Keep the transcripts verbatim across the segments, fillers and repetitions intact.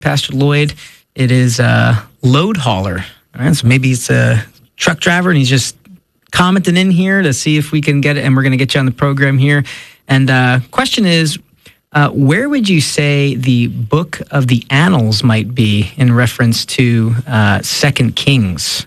Pastor Lloyd. It is a load hauler. All right, so maybe it's a truck driver, and he's just commenting in here to see if we can get it, and we're going to get you on the program here. And uh, question is, uh, where would you say the book of the Annals might be in reference to uh, Second Kings?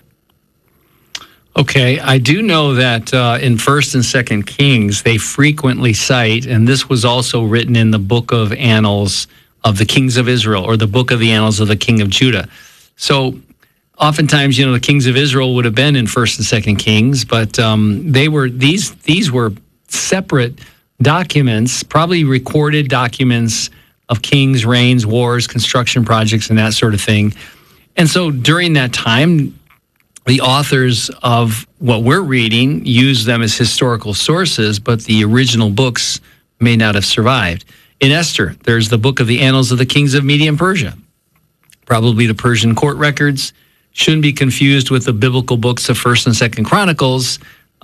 Okay, I do know that uh, in First and Second Kings, they frequently cite, and this was also written in the book of Annals of the Kings of Israel, or the book of the Annals of the King of Judah. So oftentimes, you know, the kings of Israel would have been in First and Second Kings, but um, they were these these were separate documents, probably recorded documents of kings, reigns, wars, construction projects, and that sort of thing. And so during that time, the authors of what we're reading use them as historical sources, but the original books may not have survived. In Esther, there's the book of the Annals of the Kings of Media and Persia, probably the Persian court records. Shouldn't be confused with the biblical books of First and Second Chronicles,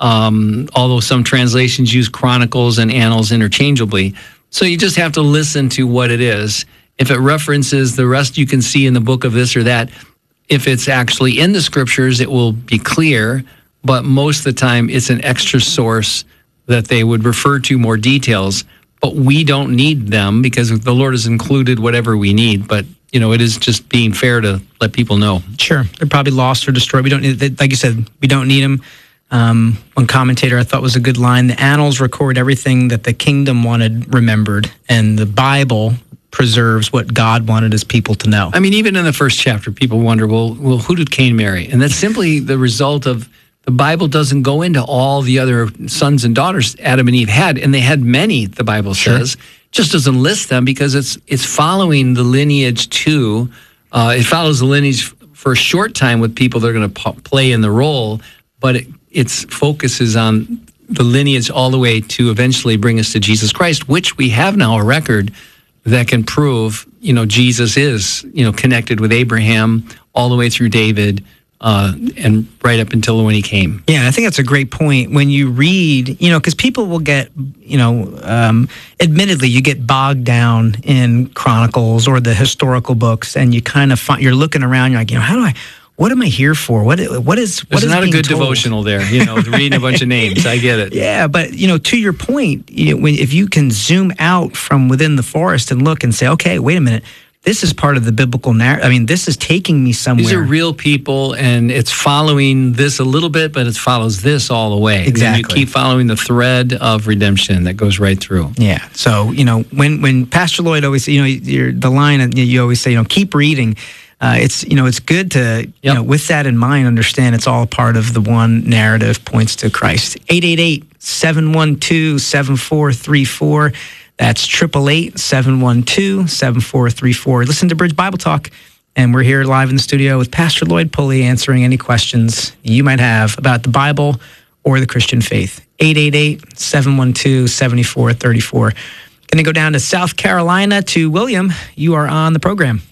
um, although some translations use Chronicles and Annals interchangeably. So you just have to listen to what it is. If it references the rest you can see in the book of this or that, if it's actually in the scriptures, it will be clear, but most of the time it's an extra source that they would refer to more details, but we don't need them because the Lord has included whatever we need. But, you know, it is just being fair to let people know. Sure. They're probably lost or destroyed. We don't need, like you said, we don't need them. Um, one commentator I thought was a good line, the Annals record everything that the kingdom wanted remembered, and the Bible preserves what God wanted his people to know. I mean, even in the first chapter, people wonder, well, well, who did Cain marry? And that's simply the result of the Bible doesn't go into all the other sons and daughters Adam and Eve had, and they had many, the Bible says. Sure. Just doesn't list them because it's it's following the lineage to, uh, it follows the lineage for a short time with people that are going to p- play in the role, but it its focuses on the lineage all the way to eventually bring us to Jesus Christ, which we have now a record that can prove, you know, Jesus is, you know, connected with Abraham all the way through David uh, and right up until when he came. Yeah, I think that's a great point. When you read, you know, because people will get, you know, um, admittedly, you get bogged down in Chronicles or the historical books, and you kind of find, you're looking around, you're like, you know, how do I, what am I here for? What what is what There's is not a good told? devotional there, you know, reading a bunch of names. I get it. Yeah, but you know, to your point, you know, when, if you can zoom out from within the forest and look and say, okay, wait a minute, this is part of the biblical narrative. I mean, this is taking me somewhere. These are real people, and it's following this a little bit, but it follows this all the way. Exactly. And you keep following the thread of redemption that goes right through. Yeah. So you know, when when Pastor Lloyd always, you know, you're, the line you always say, you know, keep reading. Uh, it's, you know, it's good to, you yep. know, with that in mind, understand it's all part of the one narrative points to Christ. eight eight eight, seven one two, seven four three four. That's eight eight eight, seven one two, seven four three four. Listen to Bridge Bible Talk, and we're here live in the studio with Pastor Lloyd Pulley answering any questions you might have about the Bible or the Christian faith. eight eight eight, seven one two, seven four three four. Going to go down to South Carolina to William. You are on the program.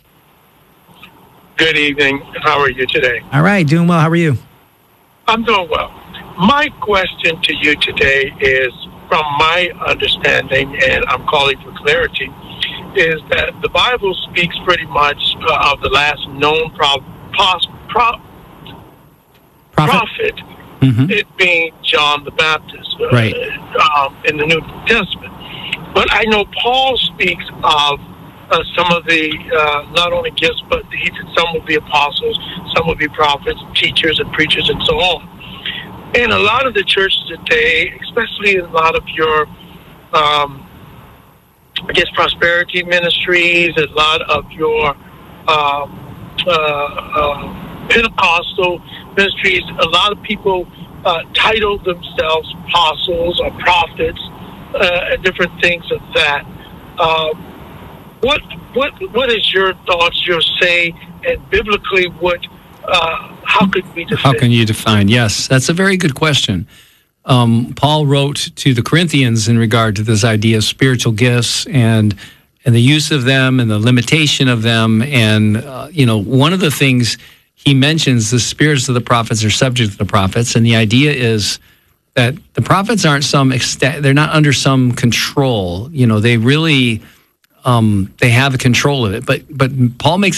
Good evening. How are you today? All right, doing well. How are you? I'm doing well. My question to you today is, from my understanding, and I'm calling for clarity, is that the Bible speaks pretty much uh, of the last known pro- pos- pro- prophet, prophet mm-hmm. it being John the Baptist uh, right. um, in the New Testament. But I know Paul speaks of Uh, some of the, uh, not only gifts, but he said some would be apostles, some would be prophets, teachers, and preachers, and so on. And a lot of the churches today, especially in a lot of your, um, I guess, prosperity ministries, a lot of your uh, uh, uh, Pentecostal ministries, a lot of people uh, title themselves apostles or prophets, uh, and different things of that. Um, What what what is your thoughts, your say, and biblically, what uh, how could we define? How can you define? Yes, that's a very good question. Um, Paul wrote to the Corinthians in regard to this idea of spiritual gifts and and the use of them and the limitation of them. And uh, you know, one of the things he mentions, the spirits of the prophets are subject to the prophets, and the idea is that the prophets aren't some extent, they're not under some control. You know, they really um, they have control of it. But but Paul makes